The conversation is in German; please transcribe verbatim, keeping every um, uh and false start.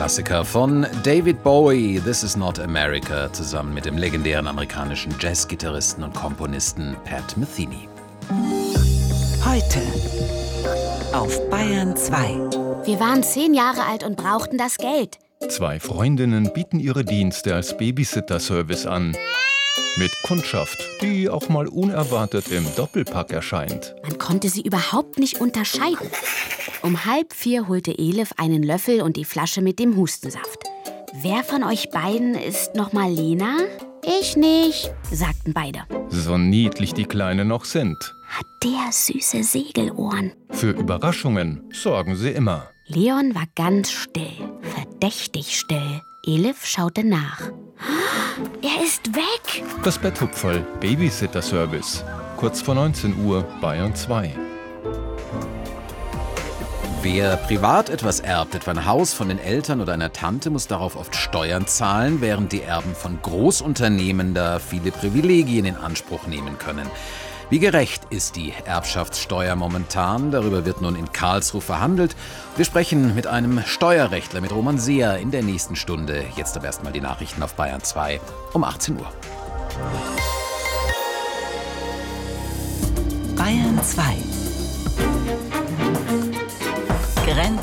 Klassiker von David Bowie, This Is Not America, zusammen mit dem legendären amerikanischen Jazzgitarristen und Komponisten Pat Metheny. Heute auf Bayern zwei. Wir waren zehn Jahre alt und brauchten das Geld. Zwei Freundinnen bieten ihre Dienste als Babysitter-Service an. Mit Kundschaft, die auch mal unerwartet im Doppelpack erscheint. Man konnte sie überhaupt nicht unterscheiden. Um halb vier holte Elif einen Löffel und die Flasche mit dem Hustensaft. Wer von euch beiden ist noch mal Lena? Ich nicht, sagten beide. So niedlich die Kleine noch sind. Hat der süße Segelohren. Für Überraschungen sorgen sie immer. Leon war ganz still, verdächtig still. Elif schaute nach. Er ist weg! Das Betthupferl, Babysitter-Service. Kurz vor neunzehn Uhr, Bayern zwei. Wer privat etwas erbt, etwa ein Haus von den Eltern oder einer Tante, muss darauf oft Steuern zahlen, während die Erben von Großunternehmen da viele Privilegien in Anspruch nehmen können. Wie gerecht ist die Erbschaftssteuer momentan? Darüber wird nun in Karlsruhe verhandelt. Wir sprechen mit einem Steuerrechtler, mit Roman Seer, in der nächsten Stunde. Jetzt aber erstmal die Nachrichten auf Bayern zwei um achtzehn Uhr. Bayern zwei.